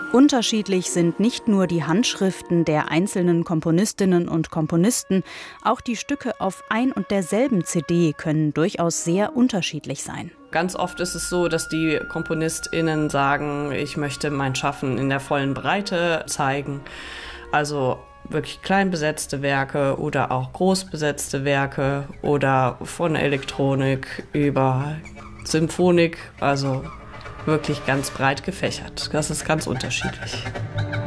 Unterschiedlich sind nicht nur die Handschriften der einzelnen Komponistinnen und Komponisten, auch die Stücke auf ein und derselben CD können durchaus sehr unterschiedlich sein. Ganz oft ist es so, dass die KomponistInnen sagen, ich möchte mein Schaffen in der vollen Breite zeigen. Also wirklich klein besetzte Werke oder auch groß besetzte Werke oder von Elektronik über Symphonik, also wirklich ganz breit gefächert. Das ist ganz unterschiedlich.